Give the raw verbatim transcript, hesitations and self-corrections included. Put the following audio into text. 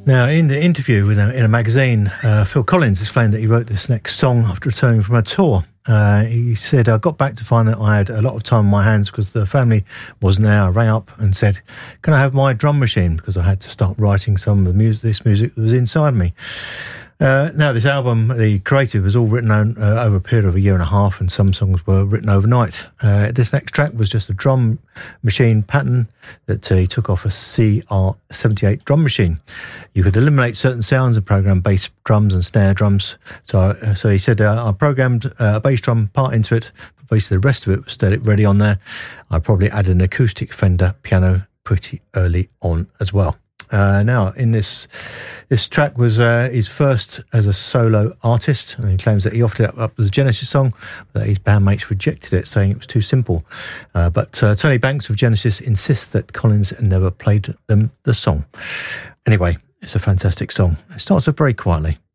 Now, in the interview with a, in a magazine, uh, Phil Collins explained that he wrote this next song after returning from a tour. Uh, he said, I got back to find that I had a lot of time on my hands because the family wasn't there. I rang up and said, can I have my drum machine? Because I had to start writing some of the music, this music that was inside me. Uh, now, this album, the creative, was all written on, uh, over a period of a year and a half, and some songs were written overnight. Uh, this next track was just a drum machine pattern that uh, he took off a C R seventy-eight drum machine. You could eliminate certain sounds and program bass drums and snare drums. So, uh, so he said, uh, I programmed uh, a bass drum part into it, but basically the rest of it was still ready on there. I probably added an acoustic Fender piano pretty early on as well. Uh, now, in this this track was uh, his first as a solo artist, and he claims that he offered it up as a Genesis song, but that his bandmates rejected it, saying it was too simple. Uh, but uh, Tony Banks of Genesis insists that Collins never played them the song. Anyway, it's a fantastic song. It starts off very quietly.